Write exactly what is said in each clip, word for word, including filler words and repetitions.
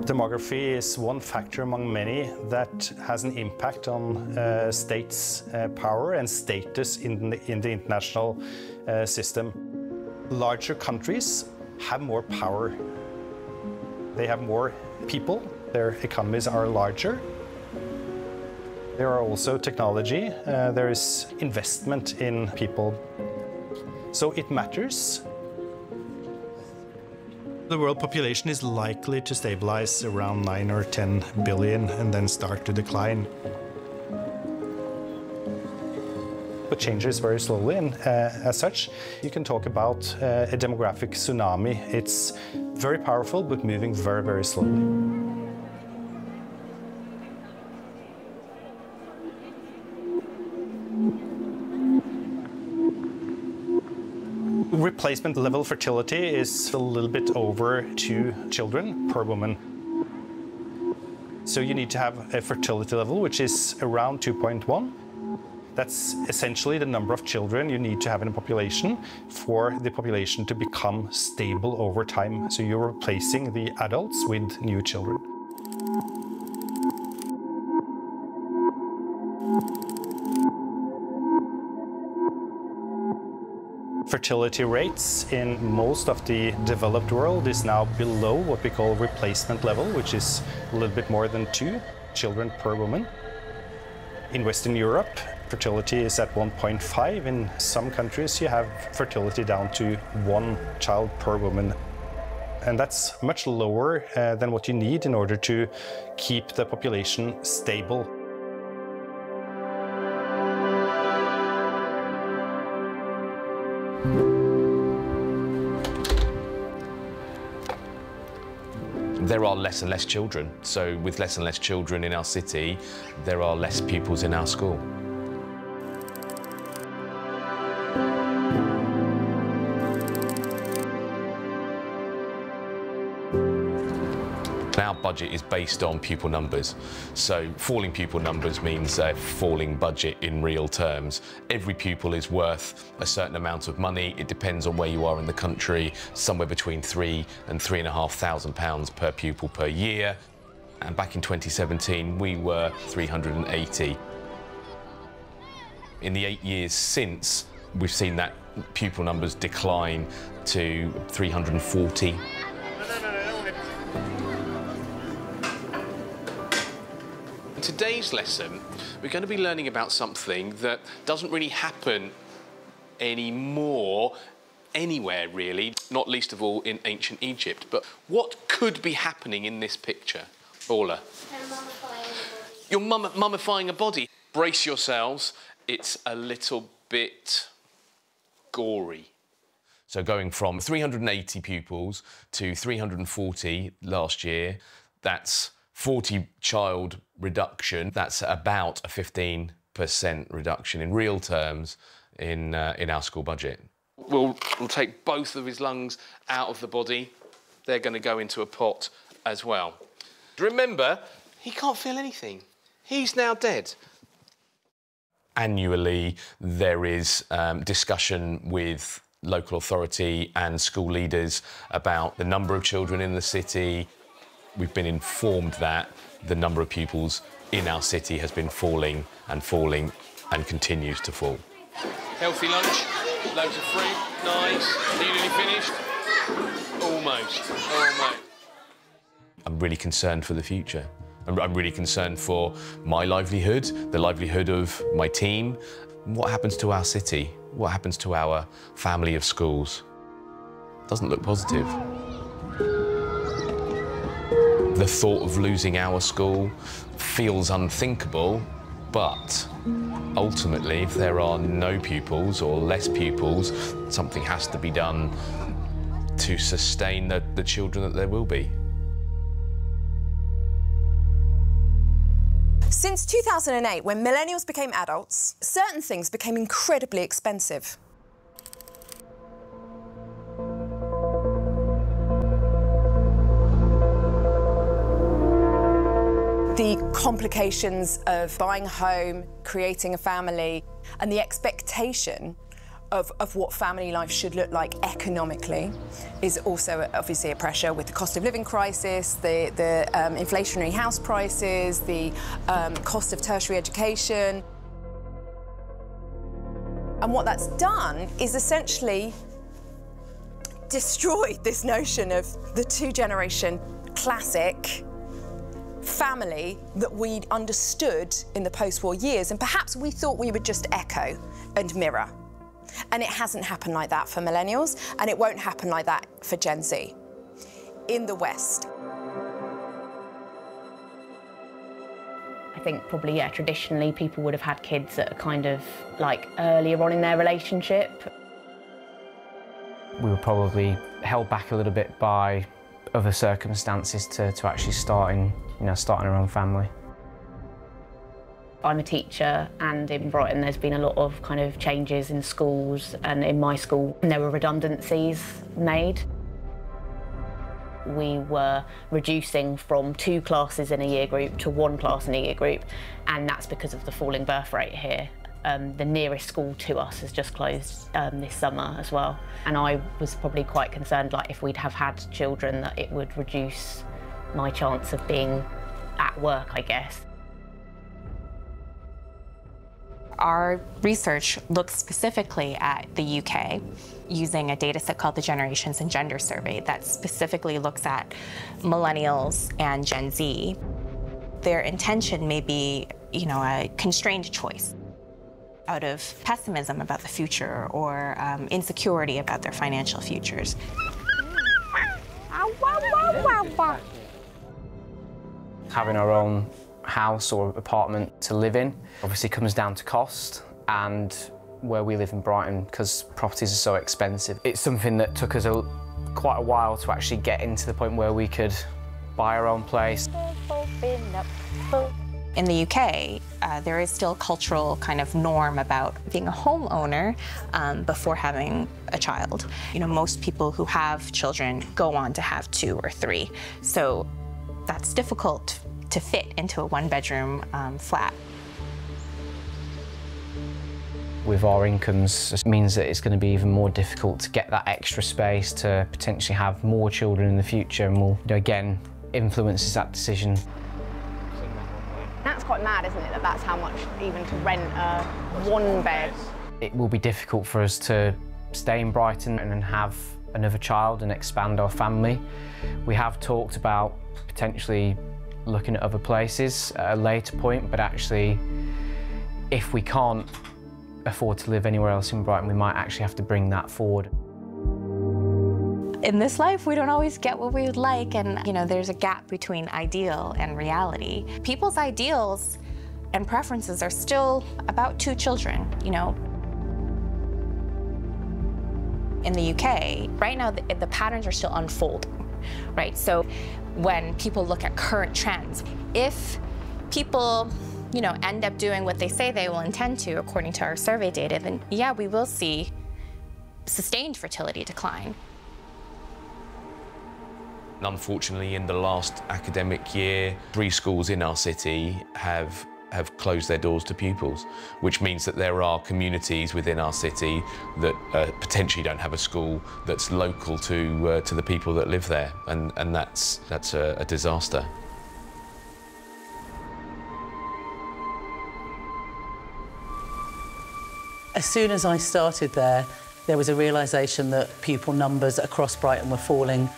Demography is one factor among many that has an impact on uh, states' uh, power and status in the, in the international uh, system. Larger countries have more power. They have more people, their economies are larger. There are also technology, uh, there is investment in people. So it matters. The world population is likely to stabilize around nine or ten billion and then start to decline. But changes very slowly, and uh, as such, you can talk about uh, a demographic tsunami. It's very powerful, but moving very, very slowly. Replacement level fertility is a little bit over two children per woman. So you need to have a fertility level which is around two point one. That's essentially the number of children you need to have in a population for the population to become stable over time. So you're replacing the adults with new children. Fertility rates in most of the developed world is now below what we call replacement level, which is a little bit more than two children per woman. In Western Europe, fertility is at one point five. In some countries, you have fertility down to one child per woman. And that's much lower uh, than what you need in order to keep the population stable. There are less and less children, so with less and less children in our city, there are less pupils in our school. Our budget is based on pupil numbers, so falling pupil numbers means a falling budget in real terms. Every pupil is worth a certain amount of money. It depends on where you are in the country, somewhere between three and three and a half thousand pounds per pupil per year. And back in twenty seventeen, we were three hundred and eighty. In the eight years since, we've seen that pupil numbers decline to three hundred and forty. In today's lesson, we're going to be learning about something that doesn't really happen anymore anywhere, really, not least of all in ancient Egypt. But what could be happening in this picture? Orla? You're mum mummifying a body. Brace yourselves, it's a little bit gory. So going from three hundred and eighty pupils to three hundred and forty last year, that's forty child reduction. That's about a fifteen percent reduction in real terms in, uh, in our school budget. We'll, we'll take both of his lungs out of the body. They're going to go into a pot as well. Remember, he can't feel anything. He's now dead. Annually, there is um, discussion with local authority and school leaders about the number of children in the city. We've been informed that the number of pupils in our city has been falling and falling and continues to fall. Healthy lunch, loads of fruit, nice. Are you nearly finished? Almost, almost. I'm really concerned for the future. I'm really concerned for my livelihood, the livelihood of my team. What happens to our city? What happens to our family of schools? Doesn't look positive. The thought of losing our school feels unthinkable, but ultimately, if there are no pupils or less pupils, something has to be done to sustain the, the children that there will be. Since two thousand eight, when millennials became adults, certain things became incredibly expensive. The complications of buying a home, creating a family, and the expectation of, of what family life should look like economically is also obviously a pressure with the cost of living crisis, the, the um, inflationary house prices, the um, cost of tertiary education. And what that's done is essentially destroyed this notion of the two-generation classic family that we'd understood in the post-war years, and perhaps we thought we would just echo and mirror. And it hasn't happened like that for millennials, and it won't happen like that for Gen Z in the West. I think probably, yeah, traditionally people would have had kids that are kind of like earlier on in their relationship. We were probably held back a little bit by other circumstances to, to actually starting, you know, starting our own family. I'm a teacher, and in Brighton there's been a lot of kind of changes in schools, and in my school there were redundancies made. We were reducing from two classes in a year group to one class in a year group, and that's because of the falling birth rate here. Um, the nearest school to us has just closed um, this summer as well. And I was probably quite concerned, like, if we'd have had children, that it would reduce my chance of being at work, I guess. Our research looks specifically at the U K using a data set called the Generations and Gender Survey that specifically looks at millennials and Gen Z. Their intention may be, you know, a constrained choice out of pessimism about the future or um, insecurity about their financial futures. Having our own house or apartment to live in obviously comes down to cost, and where we live in Brighton, because properties are so expensive, it's something that took us a, quite a while to actually get into the point where we could buy our own place. In the U K, uh, there is still a cultural kind of norm about being a homeowner um, before having a child. You know, most people who have children go on to have two or three, so that's difficult to fit into a one-bedroom um, flat. With our incomes, it means that it's going to be even more difficult to get that extra space to potentially have more children in the future, and will, you know, again, influences that decision. That's quite mad, isn't it, that that's how much even to rent a one bed? It will be difficult for us to stay in Brighton and then have another child and expand our family. We have talked about potentially looking at other places at a later point, but actually, if we can't afford to live anywhere else in Brighton, we might actually have to bring that forward. In this life, we don't always get what we would like, and you know, there's a gap between ideal and reality. People's ideals and preferences are still about two children, you know. In the U K, right now, the, the patterns are still unfolding, right? So when people look at current trends, if people, you know, end up doing what they say they will intend to, according to our survey data, then yeah, we will see sustained fertility decline. Unfortunately, in the last academic year, three schools in our city have have closed their doors to pupils, which means that there are communities within our city that uh, potentially don't have a school that's local to uh, to the people that live there, and and that's that's a, a disaster. As soon as I started there, there was a realisation that pupil numbers across Brighton were falling.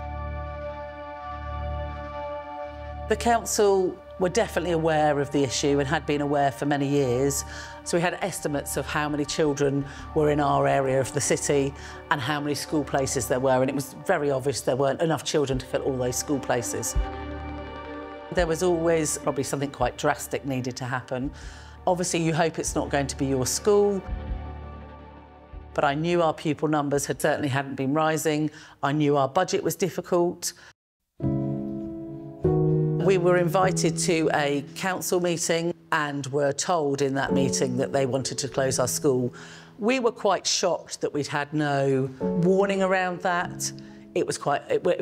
The council were definitely aware of the issue and had been aware for many years. So we had estimates of how many children were in our area of the city and how many school places there were, and it was very obvious there weren't enough children to fill all those school places. There was always probably something quite drastic needed to happen. Obviously, you hope it's not going to be your school, but I knew our pupil numbers had certainly hadn't been rising. I knew our budget was difficult. We were invited to a council meeting and were told in that meeting that they wanted to close our school. We were quite shocked that we'd had no warning around that. It was quite... It,